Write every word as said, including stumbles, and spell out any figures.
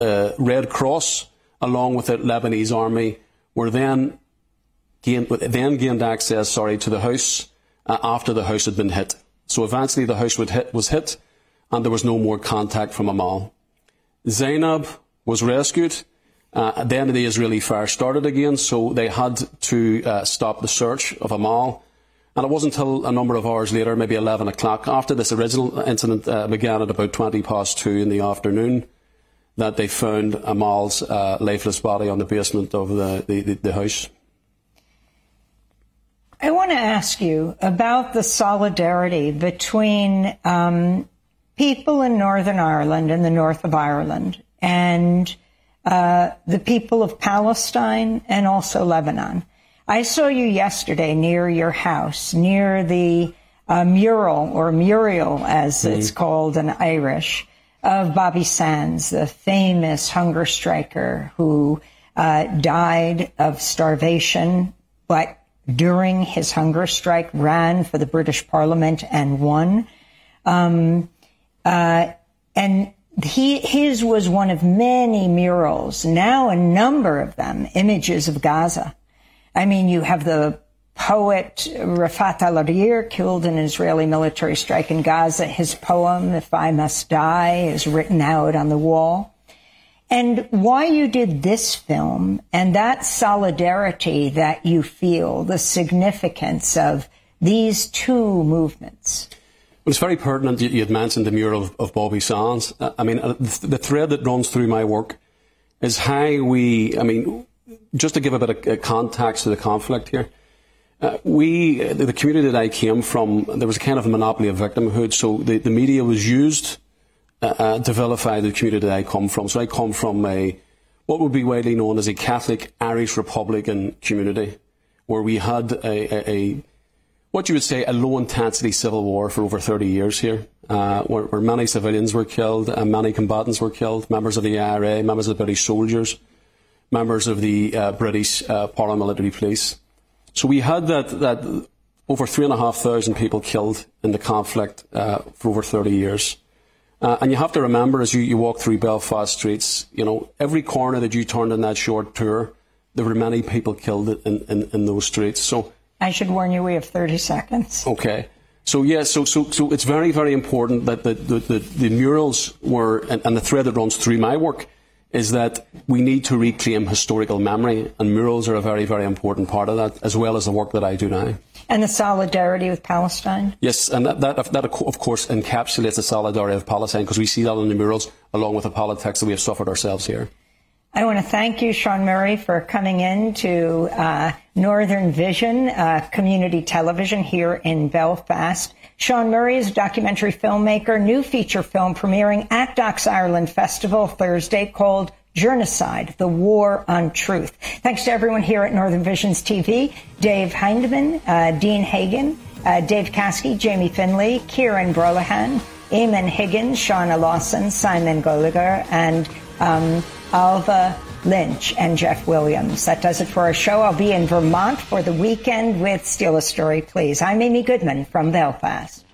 uh, Red Cross, along with the Lebanese army, were then gained, then gained access, sorry, to the house uh, after the house had been hit. So eventually the house would hit, was hit, and there was no more contact from Amal. Zainab was rescued. Uh, then the Israeli fire started again, so they had to uh, stop the search of Amal. And it wasn't until a number of hours later, maybe eleven o'clock, after this original incident uh, began at about twenty past two in the afternoon, that they found Amal's uh, lifeless body on the basement of the, the, the house. I want to ask you about the solidarity between um, people in Northern Ireland and the north of Ireland and uh, the people of Palestine and also Lebanon. I saw you yesterday near your house, near the uh, mural, or murial as mm. it's called in Irish, of Bobby Sands, the famous hunger striker who uh, died of starvation, but during his hunger strike ran for the British Parliament and won. Um, uh, and he, his was one of many murals, now a number of them, images of Gaza. I mean, you have the poet Rafat al-Adir, killed in an Israeli military strike in Gaza. His poem, If I Must Die, is written out on the wall. And why you did this film and that solidarity that you feel, the significance of these two movements. Well, it's very pertinent you had mentioned the mural of, of Bobby Sands. I mean, the, the thread that runs through my work is how we, I mean, just to give a bit of context to the conflict here, uh, we, the community that I came from, there was a kind of a monopoly of victimhood, so the, the media was used uh, uh, to vilify the community that I come from. So I come from a, what would be widely known as a Catholic Irish Republican community, where we had a, a, a what you would say, a low-intensity civil war for over thirty years here, uh, where, where many civilians were killed, and many combatants were killed, members of the I R A, members of the British soldiers, members of the uh, British uh, paramilitary police. So we had that, that over three and a half thousand people killed in the conflict uh, for over thirty years. Uh, and you have to remember, as you, you walk through Belfast streets, you know, every corner that you turned in that short tour, there were many people killed in, in, in those streets. So I should warn you, we have thirty seconds. Okay. So, yeah, so so, so it's very, very important that the, the, the, the murals were, and, and the thread that runs through my work, is that we need to reclaim historical memory, and murals are a very, very important part of that, as well as the work that I do now. And the solidarity with Palestine? Yes, and that, that, that of course, encapsulates the solidarity of Palestine, because we see that in the murals, along with the politics that we have suffered ourselves here. I want to thank you, Sean Murray, for coming in to uh, Northern Vision, uh, community television here in Belfast. Sean Murray is a documentary filmmaker, new feature film premiering at Docs Ireland Festival Thursday called Journocide, The War on Truth. Thanks to everyone here at Northern Vision's T V, Dave Hindman, uh, Dean Hagan, uh, Dave Caskey, Jamie Finley, Kieran Brolahan, Eamon Higgins, Shauna Lawson, Simon Gallagher, and um, Alva Lynch and Jeff Williams. That does it for our show. I'll be in Vermont for the weekend with Steal a Story, Please. I'm Amy Goodman from Belfast.